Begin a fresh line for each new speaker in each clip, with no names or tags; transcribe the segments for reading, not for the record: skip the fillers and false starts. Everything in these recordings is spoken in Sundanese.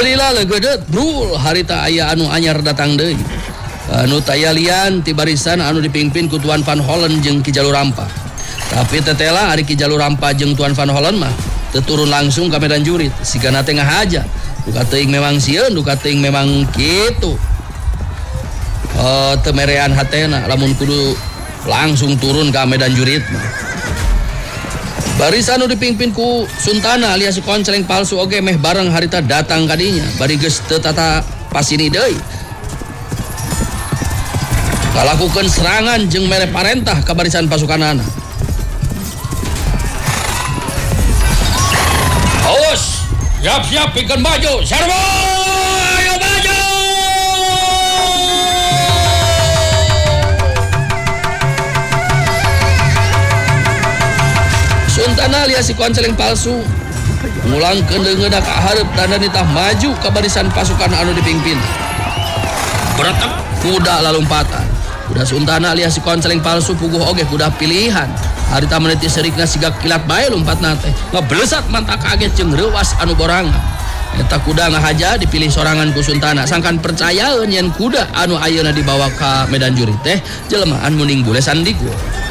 Alhamdulillah legedet brul harita aya anu anyar datang deui. Anu taya lian ti barisan anu dipimpin ku Tuan Van Hollen jeung Ki Jalur Rampa. Tapi tetela ari Ki Jalur Rampa jeung Tuan Van Hollen mah teu turun langsung ka medan jurit. Sigana teh ngahaja. Duka teuing memang sieun, duka teuing memang kitu. Teu merean hatena lamun kudu langsung turun ka medan jurit mah. Barisan nu dipimpin ku Suntana alias Konceleng palsu oge meh bareng harita datang kadinya bari geus teu tata pasini deui. Kalakukeun serangan jeung mere parentah ka barisan pasukanana. Awas, siap-siap pikeun maju, serbu, ayo maju. Suntana alias si Konceleng palsu ngulangkeun leungeunna ka hareup tanda nitah maju ka barisan pasukan anu dipimpin. Beretek kuda lalumpatan. Kuda Suntana alias si Konceleng palsu puguh oge kuda pilihan. Harita meniti serikna siga kilat bae lompatna teh. Ngablesat manta kaget jeung reuwas anu borangan. Eta kuda ngahaja dipilih sorangan ku Suntana. Sangkan percayaeun yen kuda anu ayeuna dibawa ka medan jurit teh jelmaan muning bulesan diku.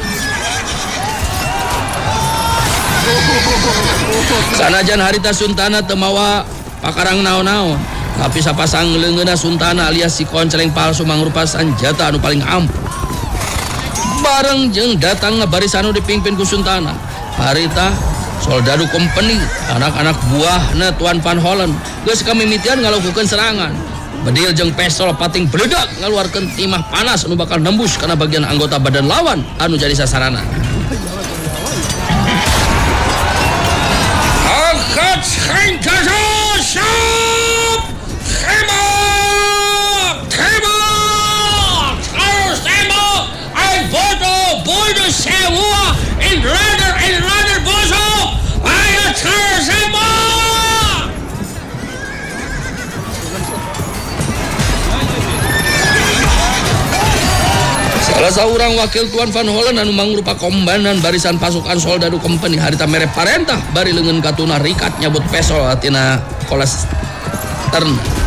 Sanajan harita Suntana teu mawa pakarang naon-naon, tapi sapasang leungeunna Suntana alias si Konceleng palsu mangrupa sanjata anu paling ampuh. Bareng jeung datang barisan anu dipimpin ku Suntana, harita soldadu company, anak-anak buahna Tuan Van Hollen geus kamimitian ngalakukeun serangan. Bedil jeung pistol pating bledak ngaluarkeun timah panas anu bakal nembus kana bagian anggota badan lawan anu jadi sasaranna. Angkat senjata, siap! Tembak! Harus tembak! Ay bodoh semua! In runner bosok! Ayo harus tembak! Salah seorang wakil Tuan Van Hollen anu mangrupa komandan barisan pasukan soldadu company harita mere parentah bari leungeun katuna rikat nyabut pesol tina kolestern.